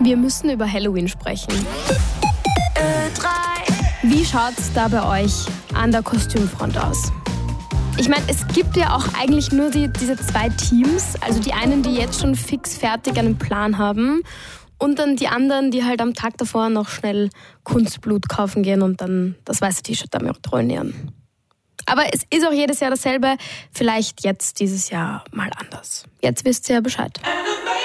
Wir müssen über Halloween sprechen. Wie schaut's da bei euch an der Kostümfront aus? Ich meine, es gibt ja auch eigentlich nur diese 2 Teams. Also die einen, die jetzt schon fix fertig einen Plan haben und dann die anderen, die halt am Tag davor noch schnell Kunstblut kaufen gehen und dann das weiße T-Shirt damit tronieren. Aber es ist auch jedes Jahr dasselbe. Vielleicht jetzt dieses Jahr mal anders. Jetzt wisst ihr ja Bescheid.